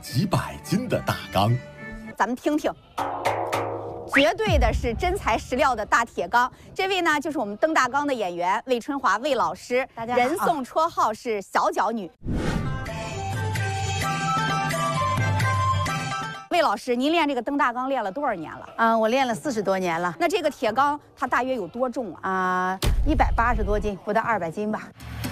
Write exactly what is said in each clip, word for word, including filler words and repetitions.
几百斤的大缸。 咱们听听。绝对的是真材实料的大铁缸。这位呢，就是我们登大缸的演员魏春华魏老师， 大家好， 人送绰号是小脚女。魏老师，您练这个登大缸练了多少年了？ 啊、我练了四十多年了。 那这个铁缸它大约有多重啊？ 啊，一百八十多斤，不到二百斤吧。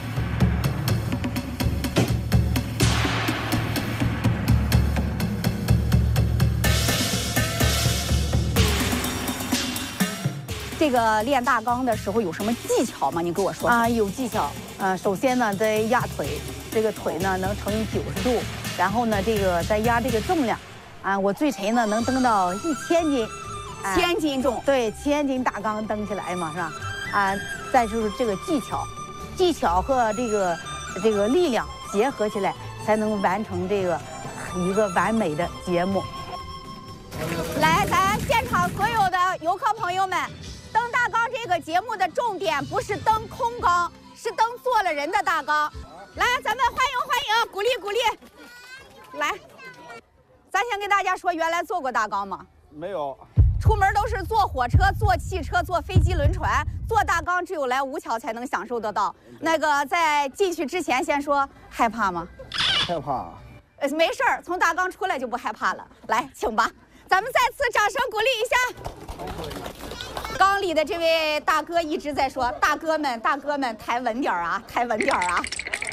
这个练大缸的时候有什么技巧吗？您跟我说说。 啊，有技巧。啊，首先呢，得压腿，这个腿呢能成九十度，然后呢，这个再压这个重量。啊，我最沉呢能登到一千斤， 啊、千斤重。 对，千斤大缸登起来嘛，是吧？啊，再就是这个技巧，技巧和这个这个力量结合起来，才能完成这个一个完美的节目。 来，咱现场所有的游客朋友们，登大缸这个节目的重点不是登空缸，是登坐了人的大缸。来，咱们欢迎欢迎，鼓励鼓励。来。咱先跟大家说，原来坐过大缸吗？ 没有。 出门都是坐火车、坐汽车、坐飞机、轮船，坐大缸只有来吴桥才能享受得到。那个在进去之前，先说害怕吗？ 害怕。 呃，没事儿，从大缸出来就不害怕了。来，请吧，咱们再次掌声鼓励一下。缸里的这位大哥一直在说：“大哥们，大哥们，抬稳点儿啊，抬稳点儿啊！”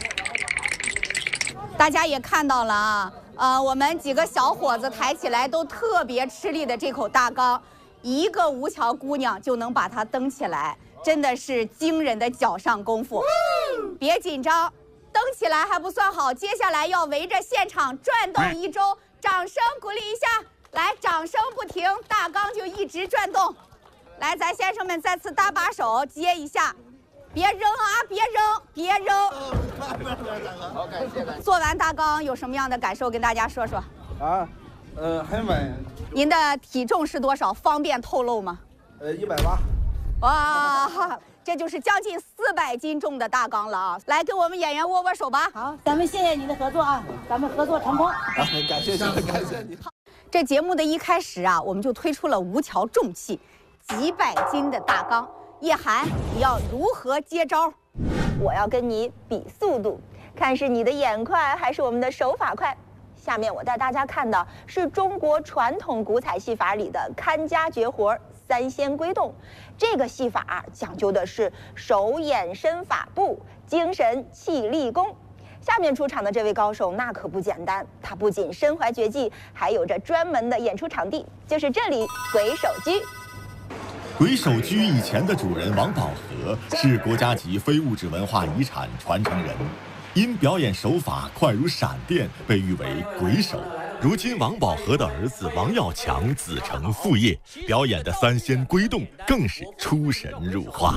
大家也看到了啊。呃，我们几个小伙子抬起来都特别吃力的这口大缸，一个吴桥姑娘就能把它登起来，真的是惊人的脚上功夫。别紧张，登起来还不算好，接下来要围着现场转动一周，掌声鼓励一下。来，掌声不停，大缸就一直转动。来，咱先生们再次搭把手接一下。别扔啊！别扔！别扔！ 好，感谢感谢。 做完大缸有什么样的感受？跟大家说说。 啊，呃，很稳。 您的体重是多少？方便透露吗？ 呃，一百八。 哇，这就是将近四百斤重的大缸了啊！来，跟我们演员握握手吧。 好，咱们谢谢你的合作啊，咱们合作成功。 啊，感谢感谢你。 这节目的一开始啊，我们就推出了吴桥重器，几百斤的大缸。叶涵，你要如何接招？ 我要跟你比速度，看是你的眼快还是我们的手法快。下面我带大家看的是中国传统古彩戏法里的看家绝活三仙归洞。这个戏法讲究的是手眼身法步，精神气力功。下面出场的这位高手那可不简单，他不仅身怀绝技，还有着专门的演出场地，就是这里鬼手居。 鬼手居以前的主人王宝和是国家级非物质文化遗产传承人，因表演手法快如闪电，被誉为鬼手。如今，王宝和的儿子王耀强子承父业，表演的三仙归洞更是出神入化。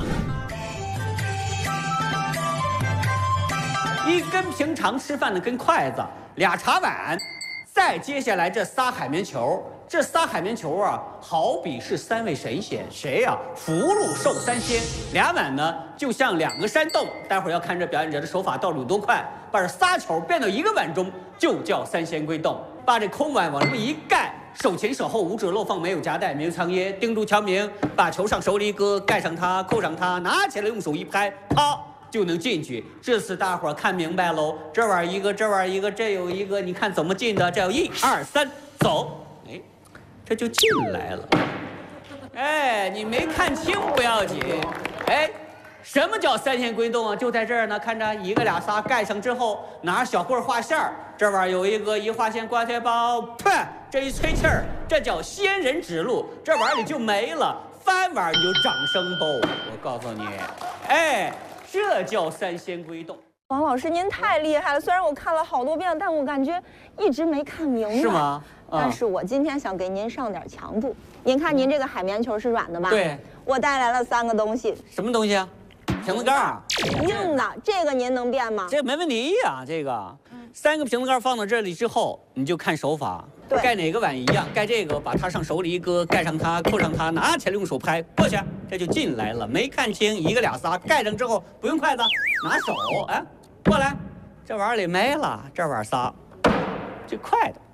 一根平常吃饭的根筷子，俩茶碗，再接下来这仨海绵球。这仨海绵球啊，好比是三位神仙，谁呀、啊？福禄寿三仙。俩碗呢，就像两个山洞。待会儿要看这表演者的手法到底有多快，把这仨球变到一个碗中，就叫三仙归洞。把这空碗往这么一盖，手前手后五指漏缝，没有夹带，没有藏掖，盯住敲明，把球上手里一搁，盖上它，扣上它，拿起来用手一拍，啪就能进去。这次大伙儿看明白喽，这玩意儿一个，这玩意儿一个，这有一个，你看怎么进的？这有一二三，走。这就进来了，哎，你没看清不要紧，哎，什么叫三仙归洞啊？就在这儿呢，看着一个俩仨盖上之后，拿小棍画线儿，这玩意儿有一个一画线挂铁包，啪，这一吹气儿，这叫仙人指路，这玩意儿你就没了，翻玩意儿你就掌声包。我告诉你，哎，这叫三仙归洞。 王老师，您太厉害了！虽然我看了好多遍，但我感觉一直没看明白。 是吗？ 但是我今天想给您上点强度。您看，您这个海绵球是软的吧？ 对。 我带来了三个东西。 什么东西啊？瓶子盖儿。 硬的，这个您能变吗？ 这没问题呀、啊，这个。三个瓶子盖放到这里之后，你就看手法。 对。 盖哪个碗一样，盖这个，把它上手里一搁，盖上它，扣上它，拿起来用手拍，过去，这就进来了。没看清，一个俩仨，盖上之后不用筷子，拿手，哎，过来，这碗里没了，这碗仨，就快的。